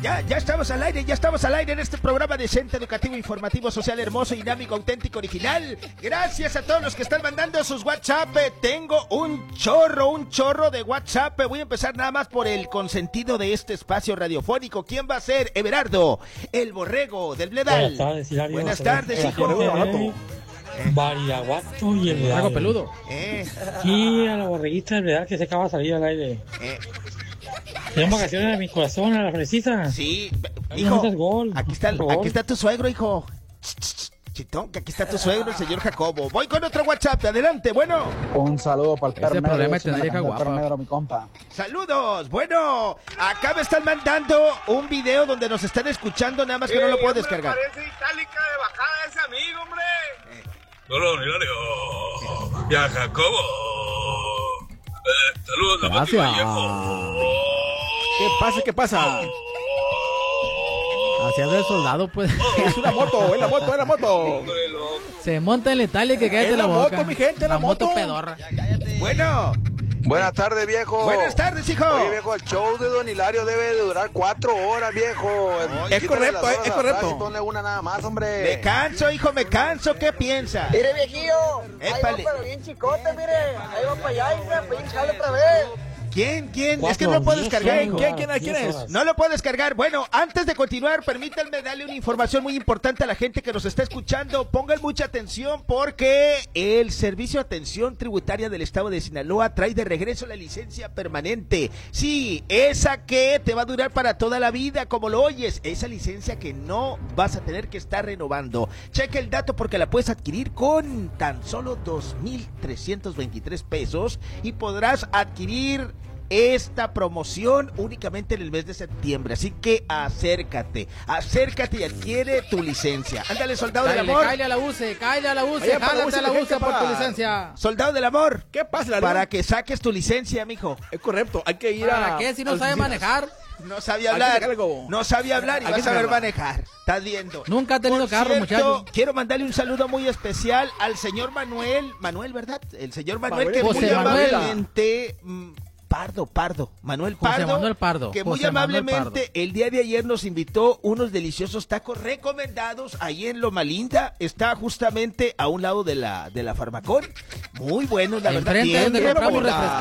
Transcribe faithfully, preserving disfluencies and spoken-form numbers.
ya, ya estamos al aire, ya estamos al aire en este programa decente, educativo, informativo, social, hermoso, dinámico, auténtico, original. Gracias a todos los que están mandando sus WhatsApp. Tengo un chorro, un chorro de WhatsApp. Voy a empezar nada más por el consentido de este espacio radiofónico. ¿Quién va a ser? Everardo, el borrego del Bledal. Buenas tardes, Hilario. Buenas tardes, hijo. Variaguato y el Borrego peludo. Eh, Y a la borreguita del Bledal que se acaba de salir al aire. eh, Tengo vacaciones de mi corazón a la fresita. sí, Ay, hijo, no metas gol, aquí está, por favor. aquí está tu suegro, hijo. Chitón, que aquí está tu suegro, el señor Jacobo. Voy con otro WhatsApp, adelante, bueno. Un saludo para el Ese perro problema negro. es tener hija el guapa. perro negro, mi compa. Saludos, bueno, acá me están mandando un video donde nos están escuchando, nada más que no lo puedo descargar. Parece itálica de bajada ese amigo, hombre. No, no, Hilario. Ya, Jacobo. Eh, saludos a Pati Gracias. Vallejo. ¿Qué pasa? ¿Qué pasa? Hacia el soldado, pues. Es una moto, es la moto, es la moto. Hombre, loco. Se monta en el Italia que cállate Es la la boca. moto, mi gente, la moto. pedorra. Bueno, Buenas tardes, viejo. buenas tardes, hijo. Oye, viejo, el show de Don Hilario debe de durar cuatro horas, viejo. Es Quítale correcto, las horas es atrás correcto. y ponle una nada más, hombre. Me canso, hijo, me canso, ¿qué piensa? Mire, viejillo, ahí va Épale. pero bien chicote, mire, ahí va para allá y me pincha otra vez. ¿Quién? ¿Quién? Es que Cuatro, no lo puedo diez descargar. horas, ¿Quién, quién, quién diez es? horas. No lo puedo descargar. Bueno, antes de continuar, permítanme darle una información muy importante a la gente que nos está escuchando. Pongan mucha atención porque el Servicio de Atención Tributaria del Estado de Sinaloa trae de regreso la licencia permanente. Sí, esa que te va a durar para toda la vida, como lo oyes. Esa licencia que no vas a tener que estar renovando. Cheque el dato porque la puedes adquirir con tan solo dos mil trescientos veintitrés pesos y podrás adquirir esta promoción únicamente en el mes de septiembre, así que acércate, acércate y adquiere tu licencia. Ándale, soldado del Cállale, amor, cállale a la U C E, cállale a la U C E, Oye, para la jálate a la U C E, U C E por para- tu licencia. soldado del amor, ¿Qué pasa, la para que saques tu licencia, mijo. Es correcto, hay que ir a... ¿Para qué si no a las sabe oficinas. manejar? No sabía Hay que hablar, sacar algo. no sabía hablar y Hay que vas a saber sacarla. manejar. Estás viendo. Nunca ha tenido Por carro, cierto, muchacho. quiero mandarle un saludo muy especial al señor Manuel, Manuel, ¿verdad? El señor Manuel, Manuel, que muy José Manuel. amablemente... mm, Pardo, Pardo, Manuel José Pardo, Manuel Pardo, que muy José Manuel amablemente Pardo. el día de ayer nos invitó unos deliciosos tacos recomendados ahí en Loma Linda, está justamente a un lado de la de la Farmacón, muy buenos la verdad. Enfrente donde tienen compramos buena- refrescos.